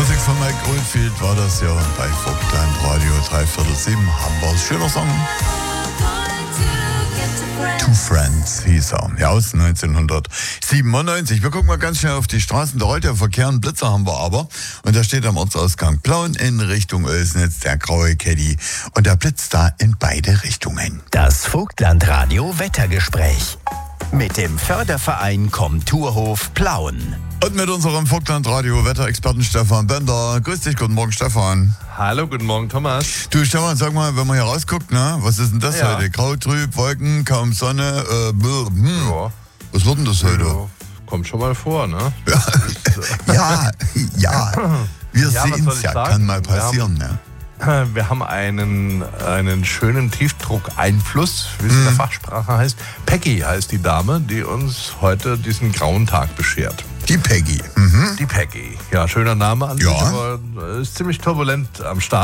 Musik von Mike Oldfield war das ja bei Vogtland Radio 3/4/7 Hamburg. Schöner Song. Two Friends hieß er. Ja, aus 1997. Wir gucken mal ganz schnell auf die Straßen. Der rollt ja Verkehr, einen Blitzer haben wir aber. Und da steht am Ortsausgang Plauen in Richtung Oelsnitz, der graue Caddy. Und der blitzt da in beide Richtungen. Das Vogtland Radio Wettergespräch. Mit dem Förderverein Komturhof Plauen. Und mit unserem Vogtland Radio Wetterexperten Stefan Bender. Grüß dich, guten Morgen Stefan. Hallo, guten Morgen Thomas. Du Stefan, sag mal, wenn man hier rausguckt, ne, was ist denn das Ja. heute? Grau, trüb, Wolken, kaum Sonne, Ja. Was wird denn das heute? Ja, kommt schon mal vor, ne? Ja, ja. Wir Ja, was sehen soll es ich ja, sagen? kann mal passieren, ne? Wir haben einen schönen Tiefdruckeinfluss, wie es in der Fachsprache heißt. Peggy heißt die Dame, die uns heute diesen grauen Tag beschert. Die Peggy. Die Peggy. Ja, schöner Name an Ja. sich, aber ist ziemlich turbulent am Start.